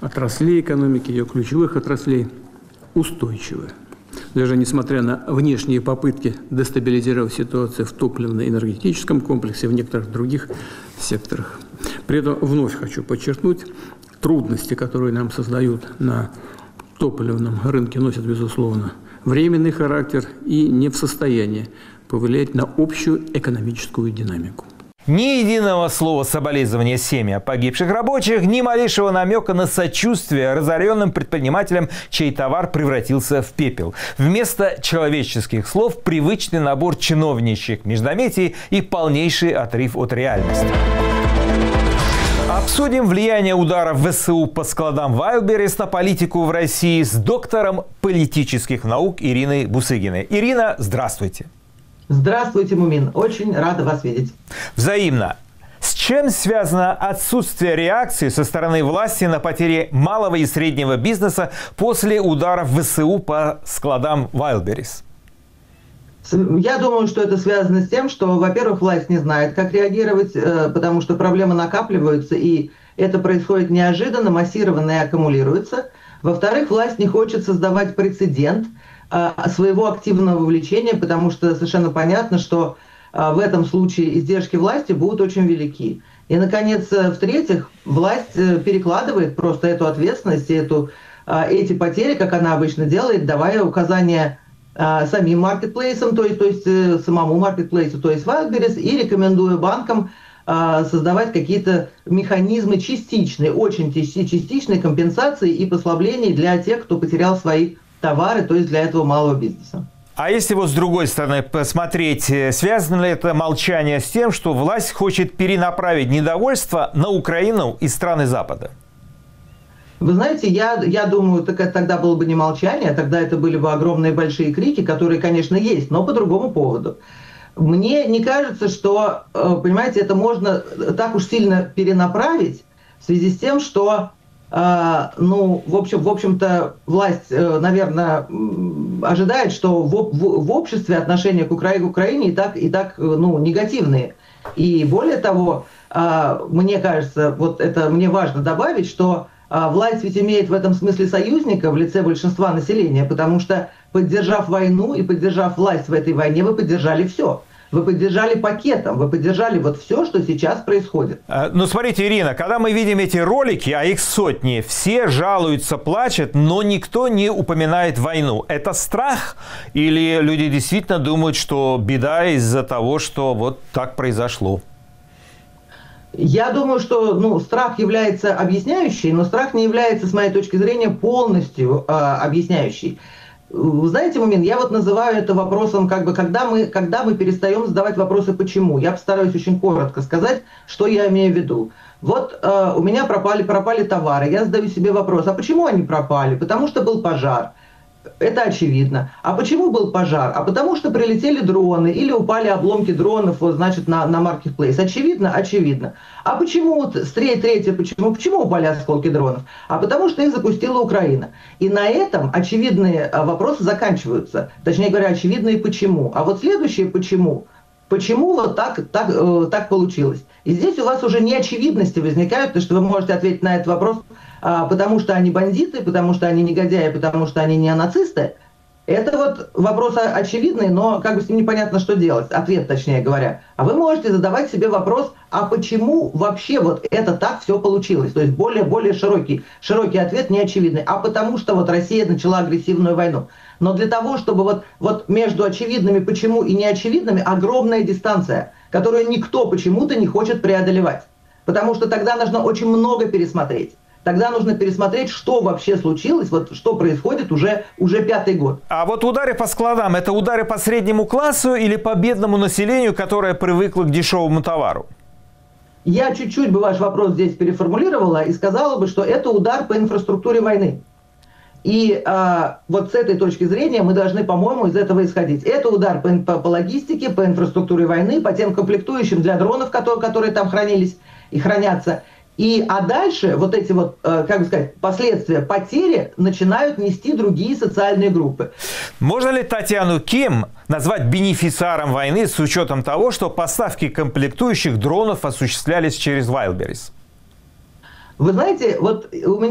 отраслей экономики, ее ключевых отраслей устойчивы. Даже несмотря на внешние попытки дестабилизировать ситуацию в топливно-энергетическом комплексе, в некоторых других секторах. При этом вновь хочу подчеркнуть, трудности, которые нам создают на топливном рынке, носят, безусловно, временный характер и не в состоянии повлиять на общую экономическую динамику. Ни единого слова соболезнования семьям погибших рабочих, ни малейшего намека на сочувствие разоренным предпринимателям, чей товар превратился в пепел. Вместо человеческих слов привычный набор чиновничьих междометий и полнейший отрыв от реальности. Обсудим влияние ударов ВСУ по складам Wildberries на политику в России с доктором политических наук Ириной Бусыгиной. Ирина, здравствуйте. Здравствуйте, Мумин. Очень рада вас видеть. Взаимно. С чем связано отсутствие реакции со стороны власти на потери малого и среднего бизнеса после ударов ВСУ по складам Wildberries? Я думаю, что это связано с тем, что, во-первых, власть не знает, как реагировать, потому что проблемы накапливаются, и это происходит неожиданно, массированно и аккумулируется. Во-вторых, власть не хочет создавать прецедент своего активного вовлечения, потому что совершенно понятно, что в этом случае издержки власти будут очень велики. И, наконец, в-третьих, власть перекладывает просто эту ответственность, эти потери, как она обычно делает, давая указания самим маркетплейсам, то есть самому маркетплейсу, то есть Wildberries, и рекомендуя банкам создавать какие-то механизмы частичной, очень частичной компенсации и послаблений для тех, кто потерял свои товары, то есть для этого малого бизнеса. А если вот с другой стороны посмотреть, связано ли это молчание с тем, что власть хочет перенаправить недовольство на Украину и страны Запада? Вы знаете, я думаю, тогда было бы не молчание, тогда это были бы огромные большие крики, которые, конечно, есть, но по другому поводу. Мне не кажется, что, понимаете, это можно так уж сильно перенаправить в связи с тем, что в общем-то, власть, наверное, ожидает, что в обществе отношения к Украине и так негативные. И более того, мне кажется, вот это мне важно добавить, что власть ведь имеет в этом смысле союзника в лице большинства населения, потому что, поддержав войну и поддержав власть в этой войне, вы поддержали все. Вы поддержали пакетом, вы поддержали вот все, что сейчас происходит. Ну, смотрите, Ирина, когда мы видим эти ролики, а их сотни, все жалуются, плачут, но никто не упоминает войну. Это страх? Или люди действительно думают, что беда из-за того, что вот так произошло? Я думаю, что страх является объясняющей, но страх не является, с моей точки зрения, полностью объясняющей. Вы знаете, Мумин, я вот называю это вопросом, когда мы перестаем задавать вопросы «почему?». Я постараюсь очень коротко сказать, что я имею в виду. Вот у меня пропали товары, я задаю себе вопрос, а почему они пропали? Потому что был пожар. Это очевидно. А почему был пожар? А потому что прилетели дроны или упали обломки дронов, значит, на маркетплейс. Очевидно? Очевидно. А почему, почему упали осколки дронов? А потому что их запустила Украина. И на этом очевидные вопросы заканчиваются. Точнее говоря, очевидные почему. А вот следующее почему. Почему вот так получилось? И здесь у вас уже неочевидности возникают, потому что вы можете ответить на этот вопрос, потому что они бандиты, потому что они негодяи, потому что они неонацисты. Это вот вопрос очевидный, но как бы с ним непонятно, что делать. Ответ, точнее говоря. А вы можете задавать себе вопрос, а почему вообще вот это так все получилось? То есть более широкий ответ, неочевидный. А потому что вот Россия начала агрессивную войну. Но для того, чтобы вот между очевидными почему и неочевидными огромная дистанция, которую никто почему-то не хочет преодолевать. Потому что тогда нужно очень много пересмотреть. Тогда нужно пересмотреть, что вообще случилось, вот что происходит уже 5-й год. А вот удары по складам – это удары по среднему классу или по бедному населению, которое привыкло к дешевому товару? Я чуть-чуть бы ваш вопрос здесь переформулировала и сказала бы, что это удар по инфраструктуре войны. И вот с этой точки зрения мы должны, по-моему, из этого исходить. Это удар по логистике, по инфраструктуре войны, по тем комплектующим для дронов, которые там хранились и хранятся. А дальше вот эти вот, как бы сказать, последствия потери начинают нести другие социальные группы. Можно ли Татьяну Ким назвать бенефициаром войны с учетом того, что поставки комплектующих дронов осуществлялись через Wildberries? Вы знаете, вот у меня